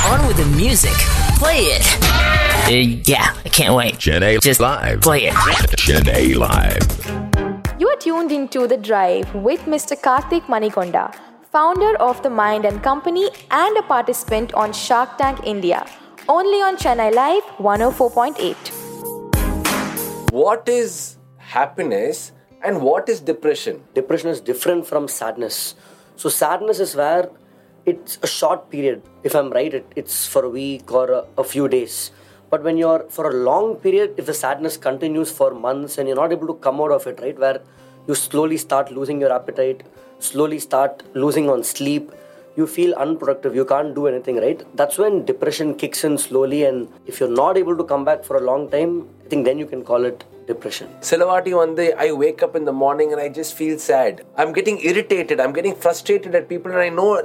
On with the music. Play it. Yeah, I can't wait. Chennai Just Live. play it. Chennai Live. You are tuned into The Drive with Mr. Karthik Manikonda, founder of The Mind and Company and a participant on Shark Tank India. Only on Chennai Live 104.8. What is happiness and what is depression? Depression is different from sadness. So sadness is where it's a short period. If I'm right, it's for a week or a few days. But when you're for a long period, if the sadness continues for months and you're not able to come out of it, right, where you slowly start losing your appetite, slowly start losing on sleep, you feel unproductive, you can't do anything, right? That's when depression kicks in slowly, and if you're not able to come back for a long time, I think then you can call it depression. Silavati, one day I wake up in the morning and I just feel sad. I'm getting irritated, I'm getting frustrated at people, and I know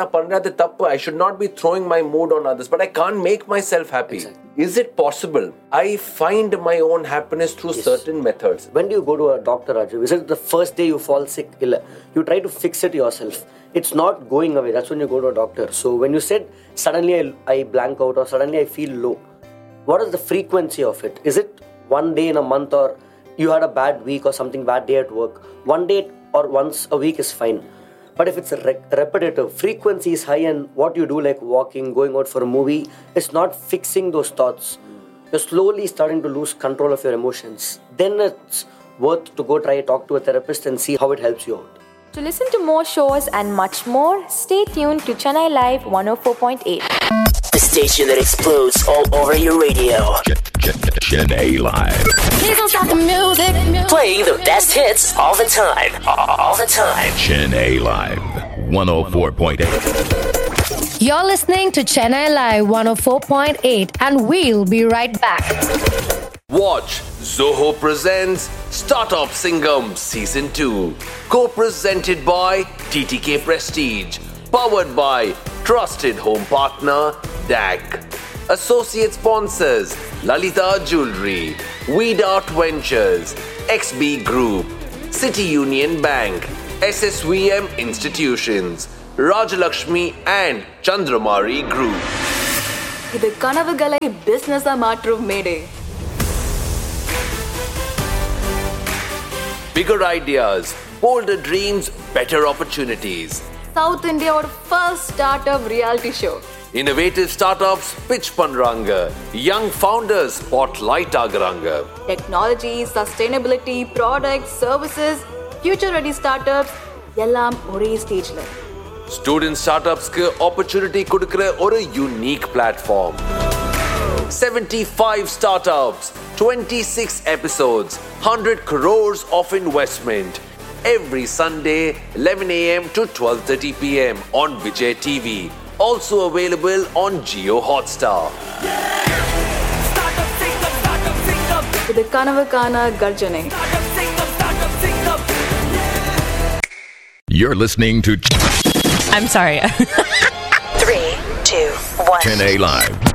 I should not be throwing my mood on others, but I can't make myself happy. Exactly. Is it possible? I find my own happiness through certain methods. When do you go to a doctor, Raju? Is it the first day you fall sick? You try to fix it yourself. It's not going away. That's when you go to a doctor. So when you said, suddenly I blank out or suddenly I feel low, what is the frequency of it? Is it one day in a month, or you had a bad week or something bad day at work? One day or once a week is fine. But if it's a repetitive, frequency is high, and what you do like walking, going out for a movie, is not fixing those thoughts. You're slowly starting to lose control of your emotions. Then it's worth to go talk to a therapist and see how it helps you out. To listen to more shows and much more, stay tuned to Chennai Live 104.8. The station that explodes all over your radio. Chennai Live. Please don't stop the music. Playing the best hits all the time. All the time. Chennai Live. 104.8. You're listening to Chennai Live 104.8, and we'll be right back. Watch Zoho presents Startup Singham Season 2. Co-presented by TTK Prestige. Powered by Trusted Home Partner DAC. Associate sponsors Lalita Jewelry, Weed Art Ventures, XB Group, City Union Bank, SSVM Institutions, Rajalakshmi and Chandramari Group. இது கனவுகளை பிசினஸா மாற்றும் மேடை. Bigger ideas, bolder dreams, better opportunities. South India's first startup reality show. Innovative startups pitch பண்றாங்க. Young founders spotlight ஆகுறாங்க. Technology, sustainability, products, services, future-ready startups எல்லாம் ஒரே ஸ்டேஜ்ல. Student startupsக்கு opportunity கொடுக்கிற ஒரு unique platform. 75 startups, 26 episodes, 100 crores of investment. Every Sunday, 11 a.m. to 12:30 p.m. on Vijay TV. Also available on Jio Hotstar. இது கனவுக்கான கர்ஜனை. You're listening to I'm sorry. 3, 2, 1. Chennai Live.